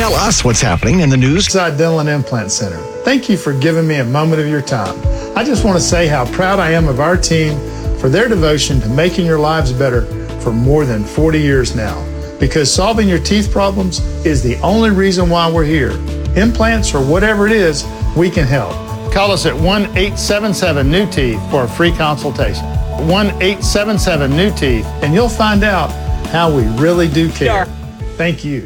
Tell us what's happening in the news. Inside Dental and Implant Center. Thank you for giving me a moment of your time. I just want to say how proud I am of our team for their devotion to making your lives better for more than 40 years now. Because solving your teeth problems is the only reason why we're here. Implants or whatever it is, we can help. Call us at 1-877-NEW-TEETH for a free consultation. 1-877-NEW-TEETH, and you'll find out how we really do care. Thank you.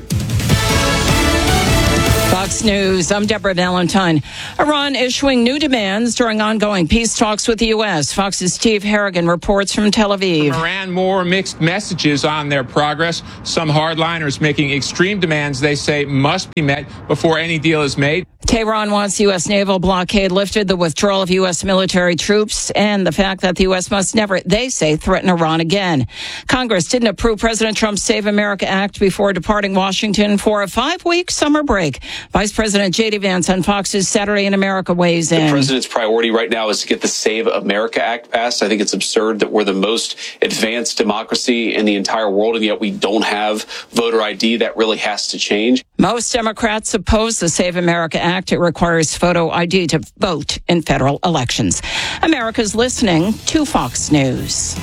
Fox News, I'm Deborah Valentine. Iran issuing new demands during ongoing peace talks with the U.S. Fox's Steve Harrigan reports from Tel Aviv. From Iran, more mixed messages on their progress. Some hardliners making extreme demands they say must be met before any deal is made. Tehran wants U.S. naval blockade lifted, the withdrawal of U.S. military troops, and the fact that the U.S. must never, they say, threaten Iran again. Congress didn't approve President Trump's Save America Act before departing Washington for a 5-week summer break. Vice President J.D. Vance on Fox's Saturday in America weighs in. The president's priority right now is to get the Save America Act passed. I think it's absurd that we're the most advanced democracy in the entire world, and yet we don't have voter ID. That really has to change. Most Democrats oppose the Save America Act. It requires photo ID to vote in federal elections. America's listening to Fox News.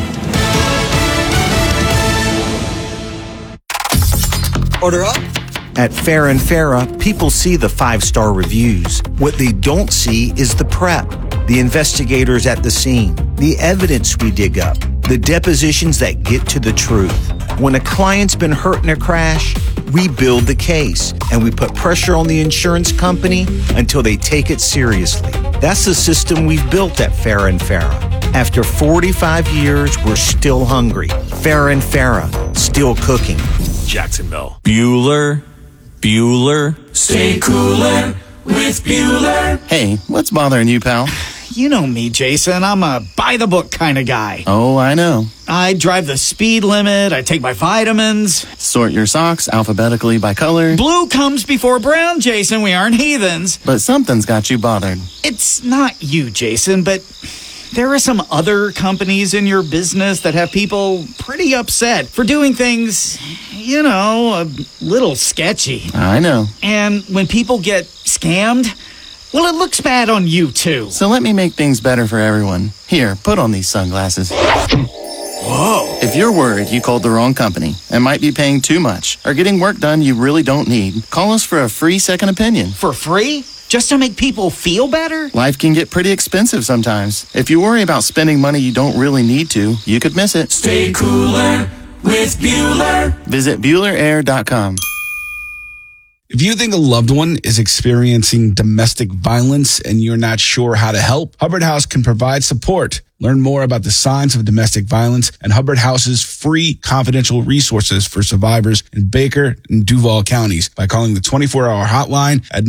Order up. At Farrah and Farrah, people see the 5-star reviews. What they don't see is the prep, the investigators at the scene, the evidence we dig up, the depositions that get to the truth. When a client's been hurt in a crash, we build the case and we put pressure on the insurance company until they take it seriously. That's the system we've built at Farrah and Farrah. After 45 years, we're still hungry. Farrah and Farrah, still cooking. Jacksonville. Bueller. Stay cooler with Bueller. Hey, what's bothering you, pal? You know me, Jason. I'm a by-the-book kind of guy. Oh, I know. I drive the speed limit. I take my vitamins. Sort your socks alphabetically by color. Blue comes before brown, Jason. We aren't heathens. But something's got you bothered. It's not you, Jason, but there are some other companies in your business that have people pretty upset for doing things, you know, a little sketchy. I know. And when people get scammed, well, it looks bad on you, too. So let me make things better for everyone. Here, put on these sunglasses. Whoa. If you're worried you called the wrong company and might be paying too much or getting work done you really don't need, call us for a free second opinion. For free? Just to make people feel better? Life can get pretty expensive sometimes. If you worry about spending money you don't really need to, you could miss it. Stay cooler with Bueller. Visit BuellerAir.com. If you think a loved one is experiencing domestic violence and you're not sure how to help, Hubbard House can provide support. Learn more about the signs of domestic violence and Hubbard House's free confidential resources for survivors in Baker and Duval counties by calling the 24-hour hotline at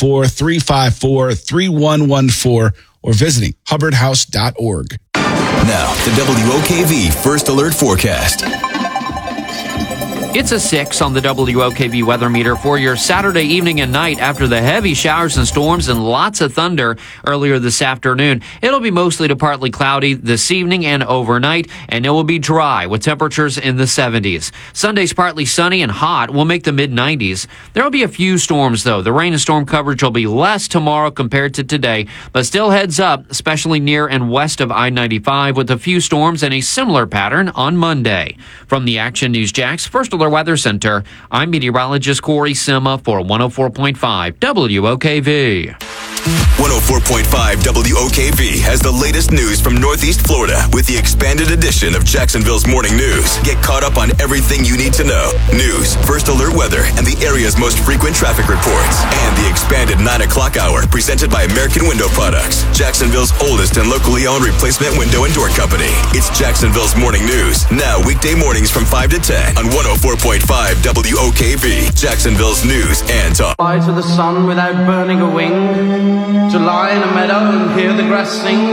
904-354-3114 or visiting hubbardhouse.org. Now, the WOKV First Alert Forecast. It's a 6 on the WOKV weather meter for your Saturday evening and night after the heavy showers and storms and lots of thunder earlier this afternoon. It'll be mostly to partly cloudy this evening and overnight, and it will be dry with temperatures in the 70s. Sunday's partly sunny and hot will make the mid-90s. There will be a few storms, though. The rain and storm coverage will be less tomorrow compared to today, but still heads up, especially near and west of I-95, with a few storms and a similar pattern on Monday. From the Action News Jax First Alert Weather Center, I'm meteorologist Corey Sima for 104.5 WOKV. 104.5 WOKV has the latest news from Northeast Florida with the expanded edition of Jacksonville's Morning News. Get caught up on everything you need to know. News, first alert weather, and the area's most frequent traffic reports. And the expanded 9 o'clock hour presented by American Window Products, Jacksonville's oldest and locally owned replacement window and door company. It's Jacksonville's Morning News, now weekday mornings from 5 to 10 on 104.5 WOKV, Jacksonville's news and talk. Fly to the sun without burning a wing, to lie in a meadow and hear the grass sing.